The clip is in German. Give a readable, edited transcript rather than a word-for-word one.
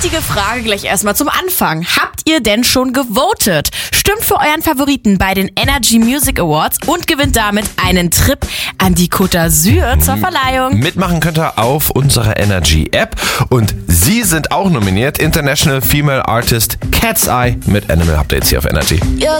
wichtige Frage gleich erstmal zum Anfang. Habt ihr denn schon gewotet? Stimmt für euren Favoriten bei den Energy Music Awards und gewinnt damit einen Trip an die Côte d'Azur zur Verleihung. Mitmachen könnt ihr auf unserer Energy-App. Und Sie sind auch nominiert. International Female Artist Cat's Eye mit Animal Updates hier auf Energy. You're